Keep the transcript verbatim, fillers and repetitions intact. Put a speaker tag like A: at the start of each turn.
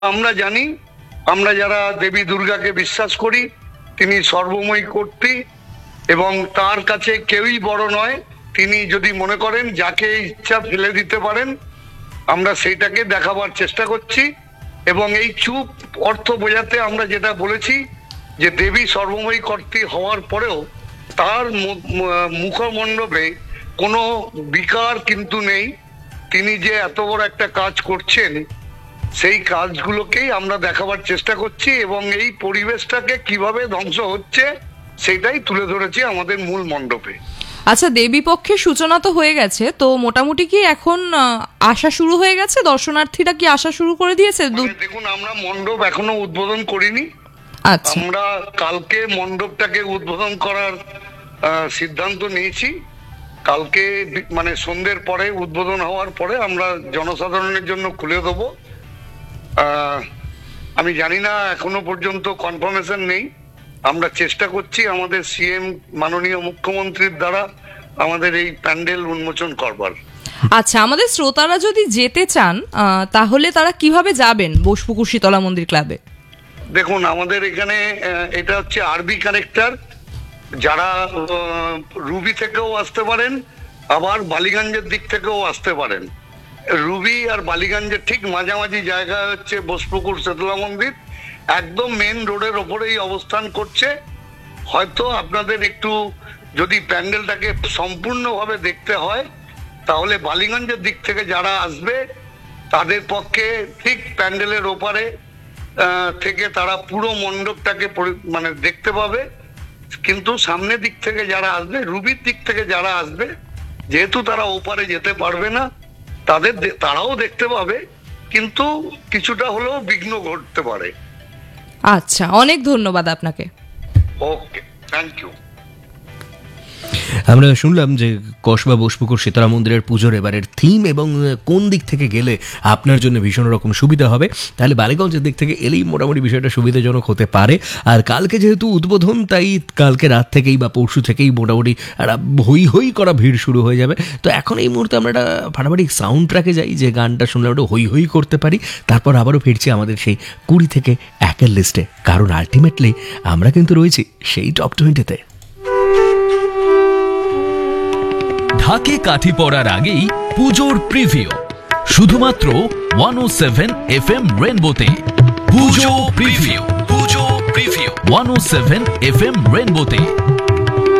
A: আমরা জানি, আমরা যারা দেবী দুর্গাকে বিশ্বাস করি, তিনি সর্বময়ী কর্ত্রী এবং তার কাছে কেউই বড় নয়। তিনি যদি মনে করেন যাকে ইচ্ছা ফেলে দিতে পারেন, আমরা সেইটাকে দেখাবার চেষ্টা করছি। এবং এই চুপ অর্থ বোঝাতে আমরা যেটা বলেছি যে দেবী সর্বময়ী কর্ত্রী হওয়ার পরেও তার মুখমণ্ডপে কোনো বিকার কিন্তু নেই। তিনি যে এত বড় একটা কাজ করছেন, সেই কাজগুলোকেই আমরা দেখাবার চেষ্টা করছি এবং এই পরিবেশটাকে কিভাবে ধ্বংস হচ্ছে সেটাই তুলে ধরেছি আমাদের মূল মণ্ডপে।
B: আচ্ছা, দেবী পক্ষের সূচনা তো হয়ে গেছে, তো মোটামুটি কি এখন আসা শুরু হয়ে গেছে? দর্শনার্থীরা কি আসা শুরু করে দিয়েছে?
A: দেখুন, আমরা মণ্ডপ এখনো উদ্বোধন করিনি।
B: আচ্ছা,
A: আমরা কালকে মণ্ডপটাকে উদ্বোধন করার সিদ্ধান্ত নিয়েছি। কালকে মানে সন্ধ্যের পরে উদ্বোধন হওয়ার পরে আমরা জনসাধারণের জন্য খুলে দেবো। আমি জানি না, এখনো পর্যন্ত কনফার্মেশন নেই। আমরা চেষ্টা করছি আমাদের সিএম মাননীয় মুখ্যমন্ত্রীর দ্বারা আমাদের এই প্যান্ডেল উন্মোচন করবার।
B: আচ্ছা, আমাদের শ্রোতারা যদি যেতে চান তাহলে তারা কিভাবে যাবেন বোসপুকুর শীতলা মন্দির ক্লাবে?
A: দেখুন, আমাদের এখানে এটা হচ্ছে আরবি কানেক্টর। যারা রুবি থেকেও আসতে পারেন, আবার বালিগঞ্জের দিক থেকেও আসতে পারেন। রুবি আর বালিগঞ্জের ঠিক মাঝামাঝি জায়গায় হচ্ছে বোসপুকুর শীতলা মন্দির, একদম মেন রোডের ওপরেই অবস্থান করছে। হয়তো আপনাদের একটু যদি প্যান্ডেলটাকে সম্পূর্ণভাবে দেখতে হয়, তাহলে বালিগঞ্জের দিক থেকে যারা আসবে তাদের পক্ষে ঠিক প্যান্ডেলের ওপারে থেকে তারা পুরো মণ্ডপটাকে মানে দেখতে পাবে। কিন্তু সামনের দিক থেকে যারা আসবে, রুবির দিক থেকে যারা আসবে, যেহেতু তারা ওপারে যেতে পারবে না, তাদের তারাও দেখতে পাবে, কিন্তু কিছুটা হলেও বিঘ্ন ঘটতে পারে।
B: আচ্ছা, অনেক ধন্যবাদ আপনাকে।
A: ওকে, থ্যাংক ইউ।
C: আমরা শুনলাম যে কসবা বোসপুকুর শীতলা মন্দিরের পুজোর এবারের থিম এবং কোন দিক থেকে গেলে আপনার জন্য ভীষণ রকম সুবিধা হবে। তাহলে বালিগঞ্জের দিক থেকে এলেই মোটামুটি বিষয়টা সুবিধাজনক হতে পারে। আর কালকে যেহেতু উদ্বোধন, তাই কালকে রাত থেকেই বা পরশু থেকেই মোটামুটি একটা হই হই করা ভিড় শুরু হয়ে যাবে। তো এখন এই মুহূর্তে আমরা একটা ফাটাফাটি সাউন্ড ট্র্যাকে যাই, যে গানটা শুনলে ওটা হই হই করতে পারি। তারপর আবারও ফিরছি আমাদের সেই কুড়ি থেকে একের লিস্টে, কারণ আলটিমেটলি আমরা কিন্তু রয়েছি সেই টপ টোয়েন্টিতে।
D: ঢাকে কাঠি পড়ার আগেই পুজোর প্রিভিউ শুধুমাত্র ওয়ান ও সেভেন এফ এম রেনবোতে। পুজো প্রিভিউ, পুজো প্রিভিউ ওয়ান ও সেভেন এফ এম রেনবোতে।